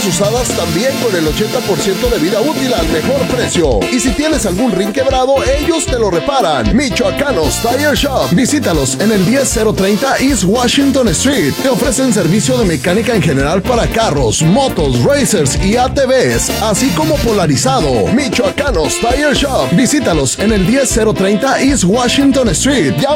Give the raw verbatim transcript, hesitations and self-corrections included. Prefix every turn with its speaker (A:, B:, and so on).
A: llantas usadas también con el ochenta por ciento de vida útil al mejor precio. Y si tienes algún rin quebrado, ellos te lo reparan. Michoacanos Tire Shop. Visítalos en el diez mil treinta East Washington Street. Te ofrecen servicio de mecánica en general para carros, motos, racers y A T Vs, así como polarizado. Michoacanos Tire Shop. Visítalos en el diez mil treinta East Washington Street.